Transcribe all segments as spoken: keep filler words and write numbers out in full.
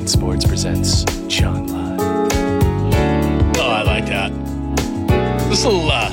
One Sports presents John Live. Oh, I like that. This little, uh,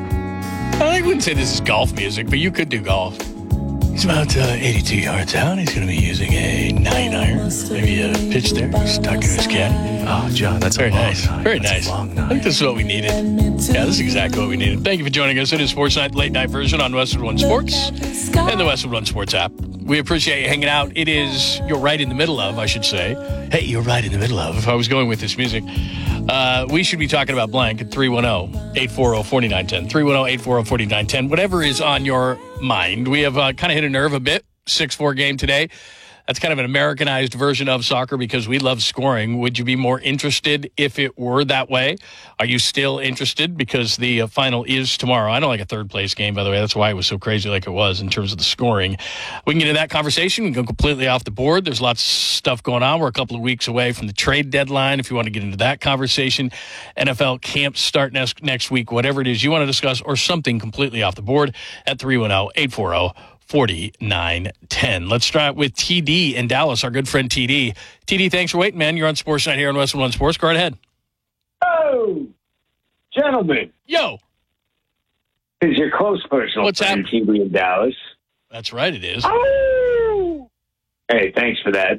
I wouldn't say this is golf music, but you could do golf. He's about uh, eighty-two yards out. He's going to be using a nine iron. Maybe a pitch there. He's talking to his caddy. Oh, John, that's Very a long nice. nine. Very That's nice. a long I nine. think this is what we needed. Yeah, this is exactly what we needed. Thank you for joining us. It is Sports Night, late night version on Westwood One Sports and the Westwood One Sports app. We appreciate you hanging out. It is, you're right in the middle of, I should say. Hey, you're right in the middle of, if I was going with this music. Uh, we should be talking about blank at three one zero, eight four zero, four nine one zero. three one zero, eight four zero, four nine one zero. Whatever is on your mind. We have uh, kind of hit a nerve a bit. six four game today. That's kind of an Americanized version of soccer because we love scoring. Would you be more interested if it were that way? Are you still interested? Because the uh, final is tomorrow. I don't like a third place game, by the way. That's why it was so crazy like it was in terms of the scoring. We can get into that conversation. We can go completely off the board. There's lots of stuff going on. We're a couple of weeks away from the trade deadline. If you want to get into that conversation, N F L camps start next, next week, whatever it is you want to discuss, or something completely off the board at three one zero, eight four zero, four nine one zero. Let's start with T D in Dallas, our good friend T D. T D, thanks for waiting, man. You're on Sports Night here on Westwood One Sports. Go right ahead. Oh, gentlemen, Yo, this is your close personal What's friend, that? T V in Dallas. that's right, it is. Oh! Hey, thanks for that.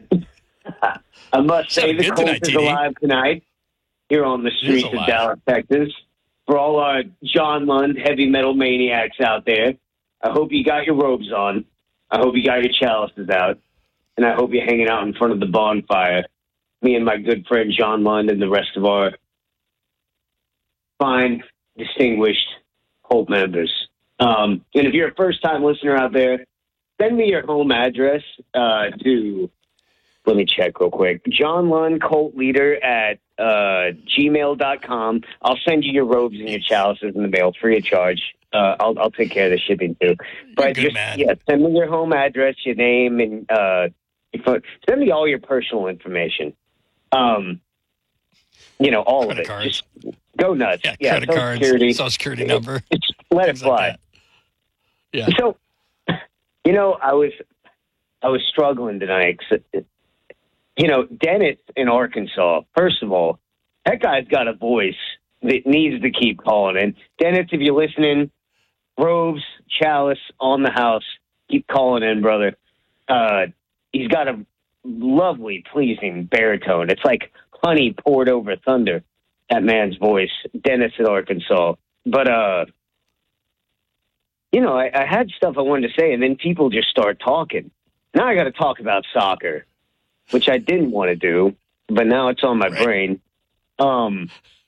I must say Sounded the good Colts tonight, is T D. alive tonight here on the streets of alive. Dallas, Texas. For all our John Lund heavy metal maniacs out there, I hope you got your robes on. I hope you got your chalices out. And I hope you're hanging out in front of the bonfire. Me and my good friend John Lund and the rest of our fine, distinguished Hope members. Um, and if you're a first-time listener out there, send me your home address uh, to, let me check real quick, John Lund, Colt Leader at uh, gmail dot com. I'll send you your robes and your chalices in the mail free of charge. Uh, I'll, I'll take care of the shipping too. But good just, man. yeah, send me your home address, your name, and uh, your phone. Send me all your personal information. Um, you know, all Credit of it. cards. Just go nuts. Yeah, Yeah, credit Social cards, Security. social security number. Just let it things like fly. that. Yeah. So, you know, I was I was struggling tonight. 'Cause, you know, Dennis in Arkansas, first of all, that guy's got a voice that needs to keep calling in. Dennis, if you're listening, robes, chalice on the house, keep calling in, brother. Uh, he's got a lovely, pleasing baritone. It's like honey poured over thunder, that man's voice, Dennis in Arkansas. But, uh, you know, I, I had stuff I wanted to say, and then people just start talking. Now I got to talk about soccer, which I didn't want to do, but now it's on my Right. brain. Um,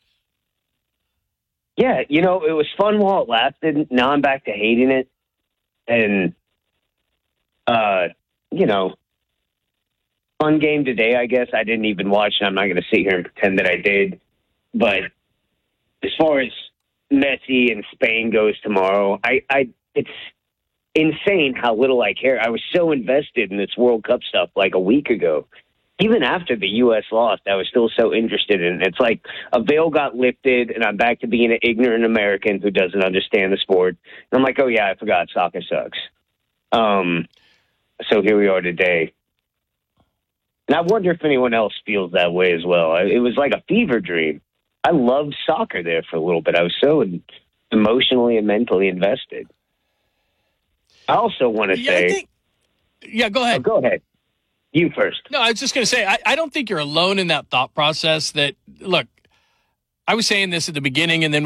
yeah, you know, it was fun while it lasted. Now I'm back to hating it. And, uh, you know, fun game today, I guess. I didn't even watch, and I'm not going to sit here and pretend that I did. But as far as Messi and Spain goes tomorrow, I, I it's insane how little I care. I was so invested in this World Cup stuff like a week ago. Even after the U S lost, I was still so interested in it. It's like a veil got lifted, and I'm back to being an ignorant American who doesn't understand the sport. And I'm like, oh, yeah, I forgot soccer sucks. Um, so here we are today. And I wonder if anyone else feels that way as well. It was like a fever dream. I loved soccer there for a little bit. I was so emotionally and mentally invested. I also want to Yeah, I say... think, yeah, go Oh, ahead. go ahead. You first. No, I was just going to say, I, I don't think you're alone in that thought process that, look, I was saying this at the beginning, and then